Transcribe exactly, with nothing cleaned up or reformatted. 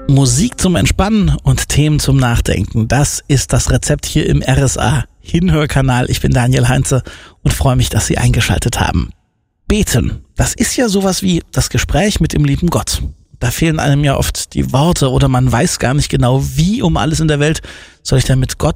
Musik zum Entspannen und Themen zum Nachdenken. Das ist das Rezept hier im R S A Hinhörkanal. Ich bin Daniel Heinze und freue mich, dass Sie eingeschaltet haben. Beten, das ist ja sowas wie das Gespräch mit dem lieben Gott. Da fehlen einem ja oft die Worte oder man weiß gar nicht genau, wie um alles in der Welt soll ich denn mit Gott